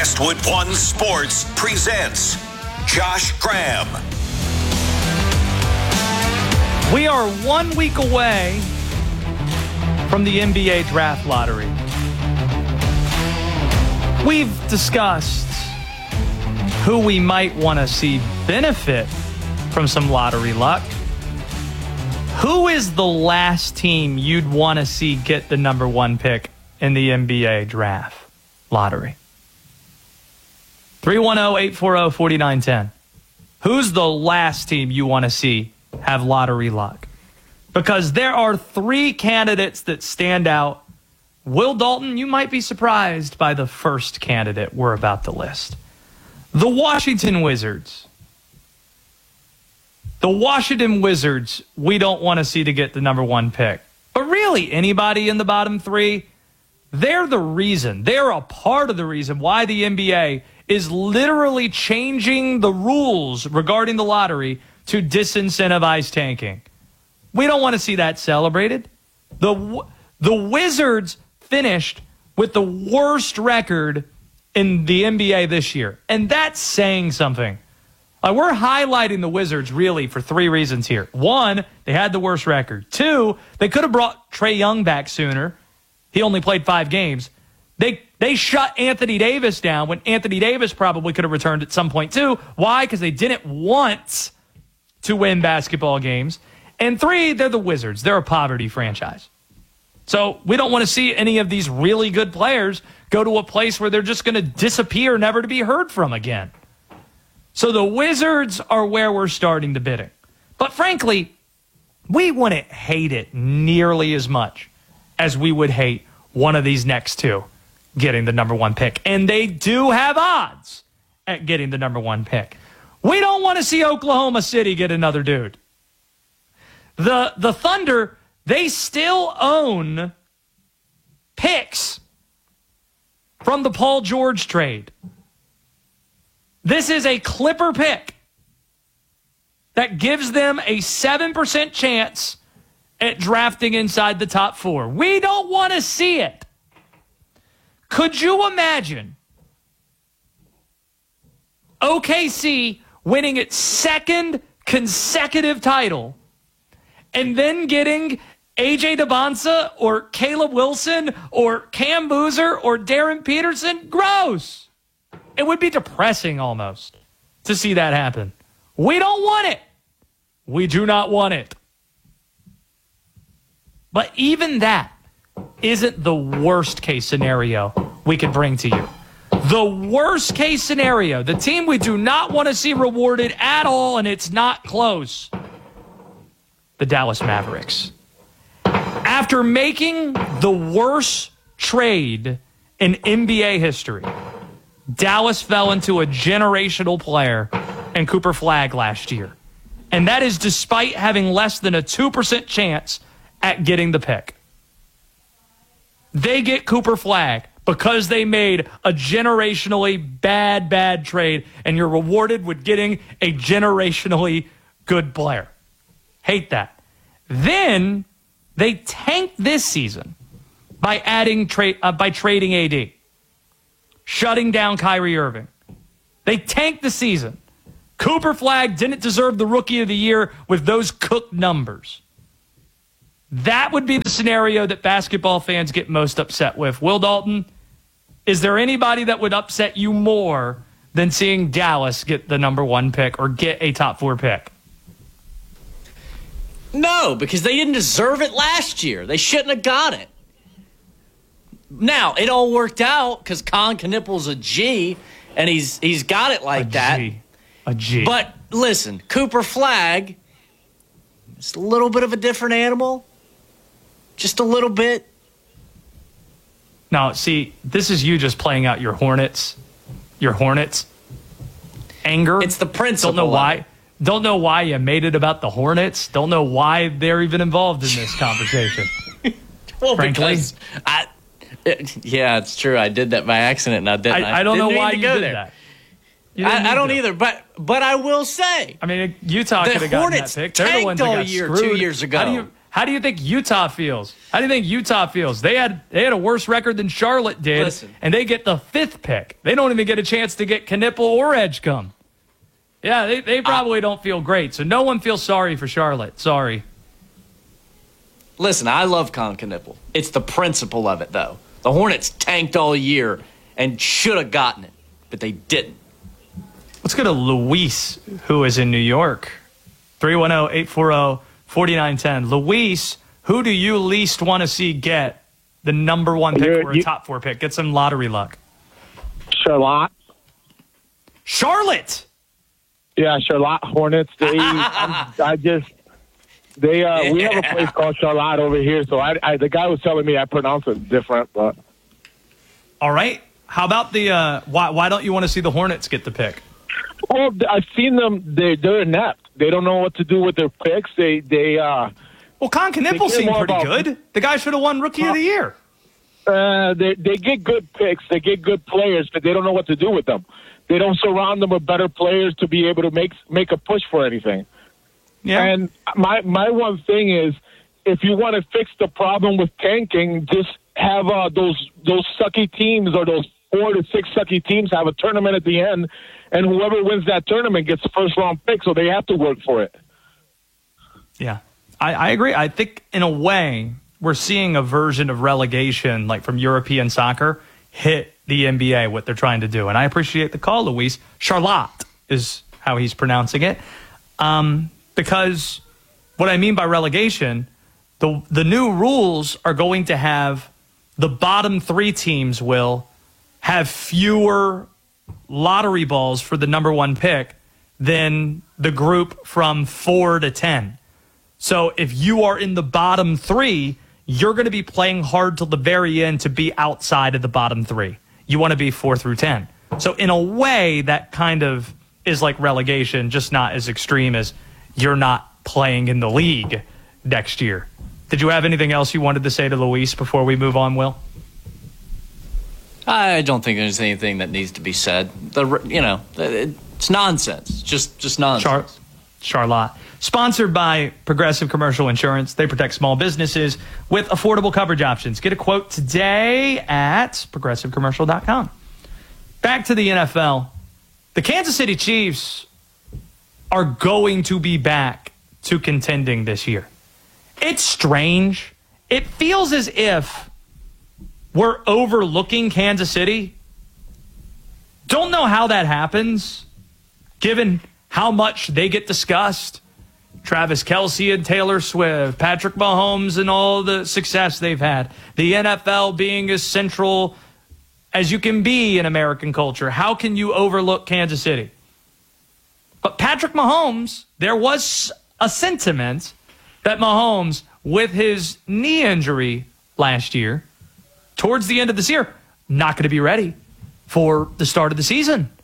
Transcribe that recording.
Westwood One Sports presents Josh Graham. We are 1 week away from the NBA draft lottery. We've discussed who we might want to see benefit from some lottery luck. Who is the last team you'd want to see get the number one pick in the NBA draft lottery? 310-840-4910. Who's the last team you want to see have lottery luck? Because there are three candidates that stand out. Will Dalton, you might be surprised by the first candidate we're about to list. The Washington Wizards. The Washington Wizards, we don't want to see to get the number one pick. But really, anybody in the bottom three, they're the reason. They're a part of the reason why the NBA is literally changing the rules regarding the lottery to disincentivize tanking. We don't want to see that celebrated. The Wizards finished with the worst record in the NBA this year, and that's saying something. We're highlighting the Wizards really for three reasons here. One, they had the worst record. Two, they could have brought Trae Young back sooner. He only played 5 games. They shut Anthony Davis down when Anthony Davis probably could have returned at some point too. Why? Because they didn't want to win basketball games. And three, they're the Wizards. They're a poverty franchise. So we don't want to see any of these really good players go to a place where they're just going to disappear, never to be heard from again. So the Wizards are where we're starting the bidding. But frankly, we wouldn't hate it nearly as much as we would hate one of these next two getting the number one pick. And they do have odds at getting the number one pick. We don't want to see Oklahoma City get another dude. The Thunder, they still own picks from the Paul George trade. This is a Clipper pick that gives them a 7% chance at drafting inside the top 4. We don't want to see it. Could you imagine OKC winning its second consecutive title and then getting AJ DeBonsa or Caleb Wilson or Cam Boozer or Darren Peterson? Gross. It would be depressing almost to see that happen. We don't want it. We do not want it. But even that isn't the worst case scenario we could bring to you. The worst case scenario, the team we do not want to see rewarded at all, and it's not close, the Dallas Mavericks. After making the worst trade in NBA history, Dallas fell into a generational player in Cooper Flagg last year. And that is despite having less than a 2% chance at getting the pick. They get Cooper Flagg because they made a generationally bad trade, and you're rewarded with getting a generationally good player. Hate that. Then they tanked this season by trading AD. Shutting down Kyrie Irving. They tanked the season. Cooper Flagg didn't deserve the Rookie of the Year with those cooked numbers. That would be the scenario that basketball fans get most upset with. Will Dalton, is there anybody that would upset you more than seeing Dallas get the number one pick or get a top 4 pick? No, because they didn't deserve it last year. They shouldn't have got it. Now, it all worked out because Colin Knippel's a G, and he's got it like that. A G. But listen, Cooper Flagg, it's a little bit of a different animal. Just a little bit. Now, see, this is you just playing out your Hornets anger. It's the principle. Don't know why you made it about the Hornets. Don't know why they're even involved in this conversation. Well, frankly, yeah, it's true. I did that by accident. I don't know why you did that. I don't either. But I will say, I mean, Utah could have gotten that pick. They're the ones that got screwed. 2 years ago. How do you think Utah feels? They had a worse record than Charlotte did, and they get the 5th pick. They don't even get a chance to get Knipple or Edgecombe. Yeah, they probably don't feel great. So no one feels sorry for Charlotte. Sorry. Listen, I love Con Knipple. It's the principle of it, though. The Hornets tanked all year and should have gotten it, but they didn't. Let's go to Luis, who is in New York. 310-840-4910. Luis, who do you least want to see get the number 1 pick or a top 4 pick? Get some lottery luck. Charlotte. Yeah, Charlotte Hornets. We have a place called Charlotte over here, so the guy was telling me I pronounce it different, but. All right. How about the why don't you want to see the Hornets get the pick? Well, I've seen them. They're inept. They don't know what to do with their picks. Well, Con Knipple seemed pretty good. The guy should have won Rookie of the Year. They get good picks. They get good players, but they don't know what to do with them. They don't surround them with better players to be able to make a push for anything. Yeah. And my one thing is, if you want to fix the problem with tanking, just have those sucky teams or those 4 to 6 sucky teams have a tournament at the end, and whoever wins that tournament gets the first-round pick, so they have to work for it. Yeah, I agree. I think, in a way, we're seeing a version of relegation, like from European soccer, hit the NBA, what they're trying to do. And I appreciate the call, Luis. Charlotte is how he's pronouncing it. Because what I mean by relegation, the new rules are going to have the bottom 3 teams will have fewer lottery balls for the number 1 pick than the group from 4 to 10. So if you are in the bottom 3, you're going to be playing hard till the very end to be outside of the bottom 3. You want to be 4 through 10. So in a way, that kind of is like relegation, just not as extreme as you're not playing in the league next year. Did you have anything else you wanted to say to Luis before we move on, Will? I don't think there's anything that needs to be said. It's nonsense. Just nonsense. Charlotte. Sponsored by Progressive Commercial Insurance. They protect small businesses with affordable coverage options. Get a quote today at progressivecommercial.com. Back to the NFL. The Kansas City Chiefs are going to be back to contending this year. It's strange. It feels as if we're overlooking Kansas City. Don't know how that happens, given how much they get discussed. Travis Kelce and Taylor Swift, Patrick Mahomes and all the success they've had. The NFL being as central as you can be in American culture. How can you overlook Kansas City? But Patrick Mahomes, there was a sentiment that Mahomes, with his knee injury last year, towards the end of this year, not going to be ready for the start of the season.